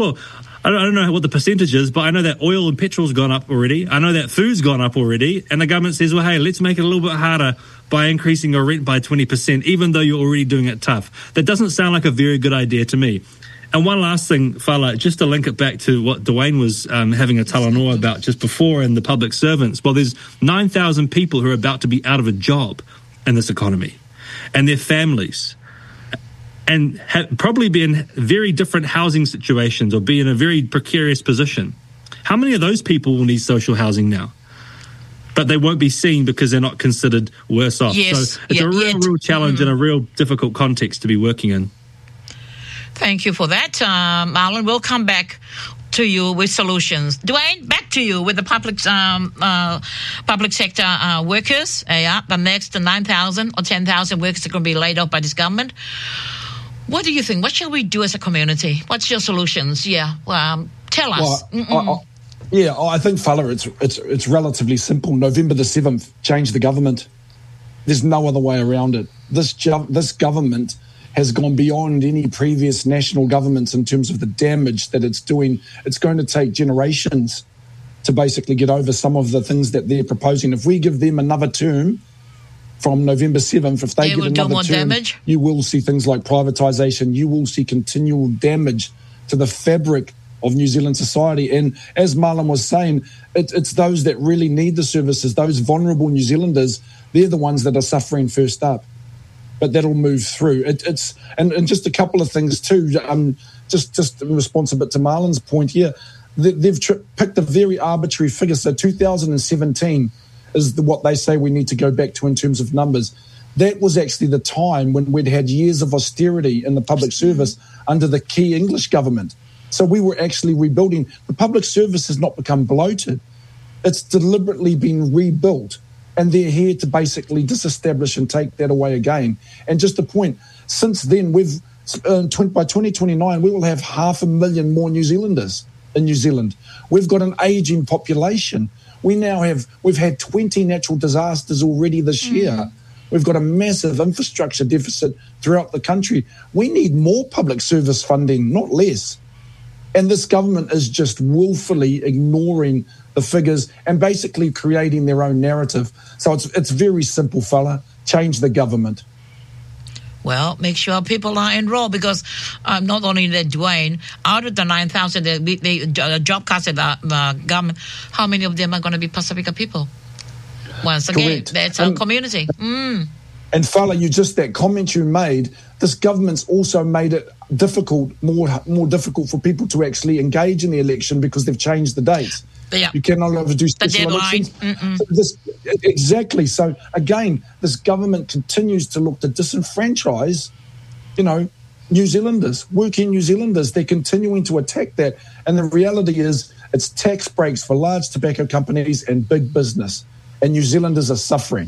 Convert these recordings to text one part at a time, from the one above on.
I don't know what the percentage is, but I know that oil and petrol's gone up already. I know that food's gone up already. And the government says, well, hey, let's make it a little bit harder by increasing your rent by 20%, even though you're already doing it tough. That doesn't sound like a very good idea to me. And one last thing, Fala, just to link it back to what Dwayne was having a talanoa about just before in the public servants. Well, there's 9,000 people who are about to be out of a job in this economy, and their families, and probably be in very different housing situations or be in a very precarious position. How many of those people will need social housing now? But they won't be seen because they're not considered worse off. Yes, so it's a real challenge and a real difficult context to be working in. Thank you for that, Marlon. We'll come back to you with solutions. Dwayne, back to you with the public sector workers. The next 9,000 or 10,000 workers are going to be laid off by this government. What do you think? What shall we do as a community? What's your solutions? Tell us. I think, Fala, it's relatively simple. November the 7th, change the government. There's no other way around it. This government has gone beyond any previous national governments in terms of the damage that it's doing. It's going to take generations to basically get over some of the things that they're proposing. If we give them another term from November 7th, if they get another term, damage. You will see things like privatisation. You will see continual damage to the fabric of New Zealand society. And as Marlon was saying, it's those that really need the services, those vulnerable New Zealanders, they're the ones that are suffering first up. But that'll move through. And just a couple of things too. Just in response a bit to Marlon's point here, they've picked a very arbitrary figure. So 2017 is what they say we need to go back to in terms of numbers. That was actually the time when we'd had years of austerity in the public service under the key English government. So we were actually rebuilding. The public service has not become bloated. It's deliberately been rebuilt. And they're here to basically disestablish and take that away again. And just a point, since then, by 2029, we will have 500,000 more New Zealanders in New Zealand. We've got an ageing population. We've had 20 natural disasters already this year. We've got a massive infrastructure deficit throughout the country. We need more public service funding, not less. And this government is just willfully ignoring the figures and basically creating their own narrative. So it's very simple, Fala. Change the government. Well, make sure people are enrolled, because not only that, Dwayne, out of the 9,000, the job cuts at the government, how many of them are going to be Pasifika people? Once again, correct. That's our community. And Fala, that comment you made, this government's also made it more difficult for people to actually engage in the election because they've changed the dates. Yeah. You cannot do special elections. Exactly. So again, this government continues to look to disenfranchise, New Zealanders, working New Zealanders. They're continuing to attack that. And the reality is it's tax breaks for large tobacco companies and big business. And New Zealanders are suffering.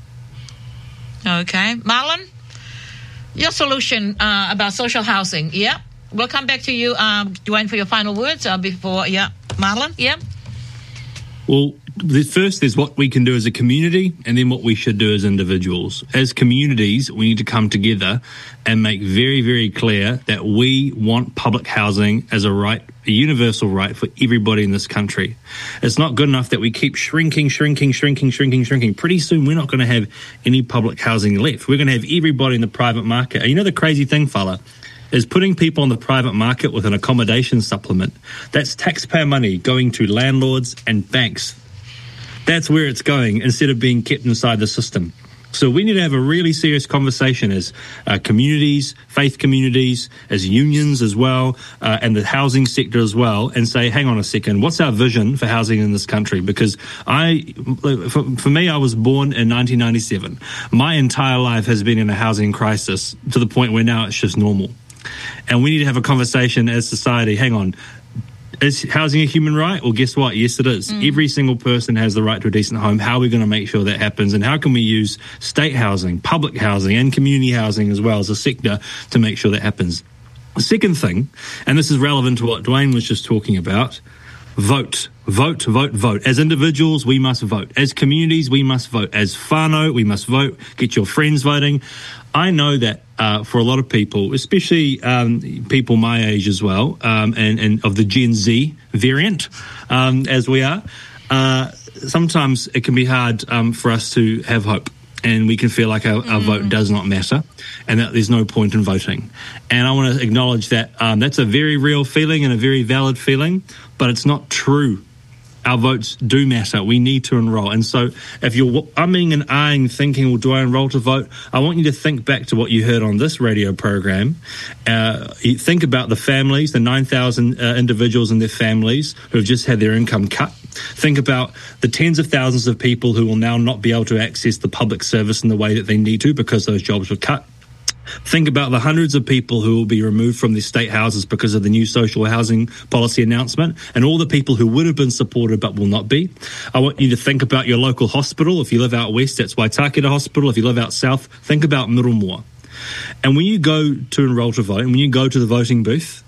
Okay. Marlon, your solution about social housing. Yeah. We'll come back to you, Dwayne, for your final words before. Yeah. Marlon, yeah. Well, first there's what we can do as a community, and then what we should do as individuals. As communities, we need to come together and make very, very clear that we want public housing as a right, a universal right for everybody in this country. It's not good enough that we keep shrinking. Pretty soon we're not going to have any public housing left. We're going to have everybody in the private market. And the crazy thing, Fala, is putting people on the private market with an accommodation supplement. That's taxpayer money going to landlords and banks. That's where it's going, instead of being kept inside the system. So we need to have a really serious conversation as communities, faith communities, as unions as well, and the housing sector as well, and say, hang on a second, what's our vision for housing in this country? Because for me, I was born in 1997. My entire life has been in a housing crisis to the point where now it's just normal. And we need to have a conversation as society. Hang on, is housing a human right? Well, guess what? Yes, it is. Every single person has the right to a decent home. How are we going to make sure that happens? And how can we use state housing, public housing, and community housing as well as a sector to make sure that happens? The second thing, and this is relevant to what Dwayne was just talking about, vote. Vote, vote, vote. As individuals, we must vote. As communities, we must vote. As whānau, we must vote. Get your friends voting. I know that for a lot of people, especially people my age as well, and of the Gen Z variant, as we are, sometimes it can be hard for us to have hope. And we can feel like our vote does not matter and that there's no point in voting. And I want to acknowledge that that's a very real feeling and a very valid feeling, but it's not true. Our votes do matter. We need to enrol. And so if you're umming and ahhing, thinking, well, do I enrol to vote? I want you to think back to what you heard on this radio program. You think about the families, the 9,000 individuals and their families who have just had their income cut. Think about the tens of thousands of people who will now not be able to access the public service in the way that they need to because those jobs were cut. Think about the hundreds of people who will be removed from their state houses because of the new social housing policy announcement, and all the people who would have been supported but will not be. I want you to think about your local hospital. If you live out west, that's Waitakere Hospital. If you live out south, think about Middlemore. And when you go to enrol to vote, and when you go to the voting booth,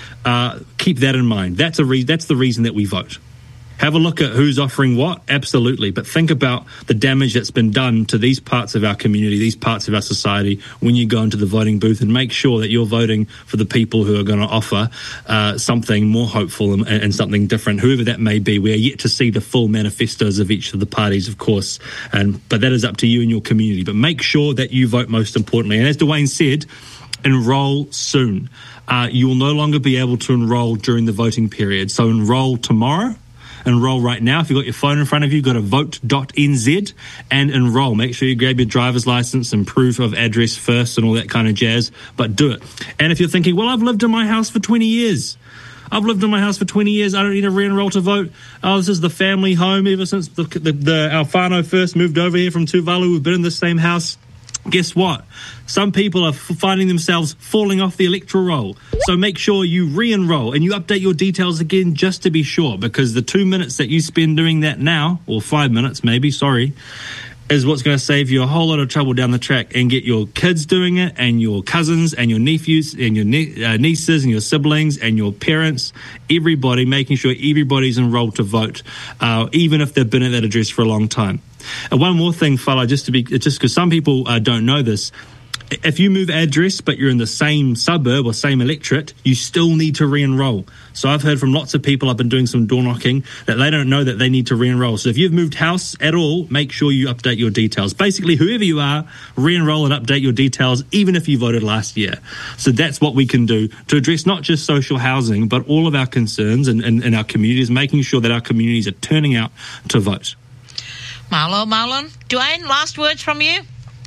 keep that in mind. That's the reason that we vote. Have a look at who's offering what, absolutely. But think about the damage that's been done to these parts of our community, these parts of our society when you go into the voting booth, and make sure that you're voting for the people who are going to offer something more hopeful and something different, whoever that may be. We are yet to see the full manifestos of each of the parties, of course, but that is up to you and your community. But make sure that you vote most importantly. And as Dwayne said, enrol soon. You will no longer be able to enrol during the voting period. So enrol tomorrow. Enrol right now. If you've got your phone in front of you, go to vote.nz and enrol. Make sure you grab your driver's license and proof of address first and all that kind of jazz, but do it. And if you're thinking, well, I've lived in my house for 20 years. I don't need to re-enroll to vote. Oh, this is the family home ever since our whānau first moved over here from Tuvalu. We've been in the same house. Guess what? Some people are finding themselves falling off the electoral roll. So make sure you re-enroll and you update your details again just to be sure, because the 2 minutes that you spend doing that now, or 5 minutes maybe, is what's going to save you a whole lot of trouble down the track, and get your kids doing it, and your cousins and your nephews and your nieces and your siblings and your parents, everybody, making sure everybody's enrolled to vote, even if they've been at that address for a long time. And one more thing, fella, just because some people don't know this, if you move address but you're in the same suburb or same electorate, you still need to re-enroll. So I've heard from lots of people, I've been doing some door knocking, that they don't know that they need to re-enroll. So if you've moved house at all, make sure you update your details. Basically, whoever you are, re-enroll and update your details, even if you voted last year. So that's what we can do to address not just social housing, but all of our concerns in our communities, making sure that our communities are turning out to vote. Marlon, Dwayne, last words from you?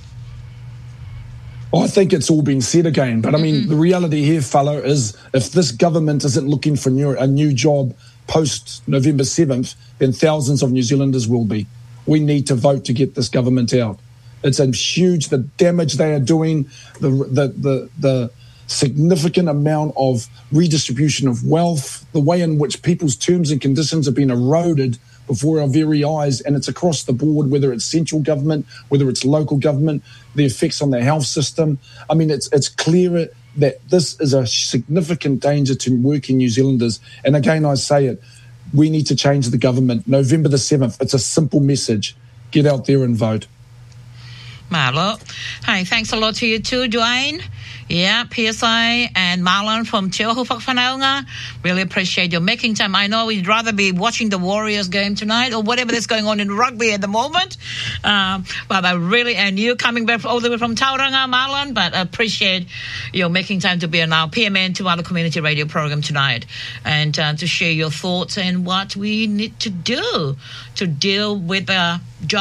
I think it's all been said again, but I mean, the reality here, fella, is if this government isn't looking for a new job post November 7th, then thousands of New Zealanders will be. We need to vote to get this government out. It's huge, the damage they are doing, the significant amount of redistribution of wealth, the way in which people's terms and conditions have been eroded before our very eyes, and it's across the board, whether it's central government, whether it's local government, the effects on the health system. I mean, it's clear that this is a significant danger to working New Zealanders. And again, I say it, we need to change the government. November the 7th, it's a simple message. Get out there and vote. Marlo. Hi, thanks a lot to you too, Dwayne. Yeah, PSI and Marlon from Te Oho Whakawhanaunga. Really appreciate your making time. I know we'd rather be watching the Warriors game tonight or whatever that's going on in rugby at the moment. But I really, and you coming back all the way from Tauranga, Marlon, but I appreciate you making time to be on our PMN to our community radio program tonight and to share your thoughts and what we need to do to deal with the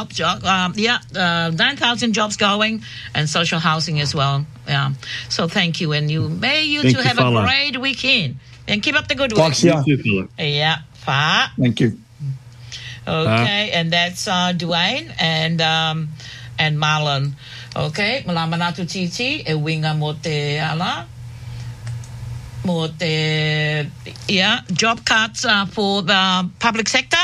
9,000 jobs going and social housing as well. Yeah. So thank you, and you have a great weekend and keep up the good work. Yeah. Thank you. Okay, and that's Dwayne and Marlon. Okay, malamanatu titi e winga mo te ala. Job cuts for the public sector.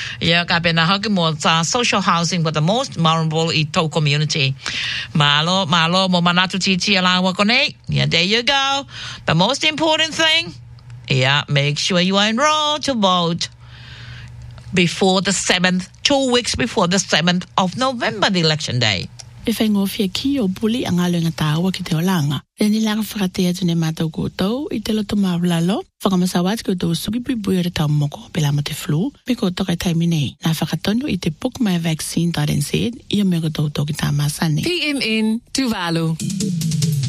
Social housing for the most vulnerable in the community. Malo, mo manatu titi alawa kone. Yeah, there you go. The most important thing, make sure you are enrolled to vote. before the 7th, 2 weeks before the 7th of November, the election day. E whaingo fia ki o puli ang alo nga tāua ki te olanga. E nilaga whakatea tune mātou koutou I te loto maulalo. Whakamasawat koutou suki pui re tau moko pela mo te flu. Me koutou kai taimi nei. Nā whakatonu I te bookmyvaccine.nz. Ia me koutou toki tā māsane. PMN Tuvalu.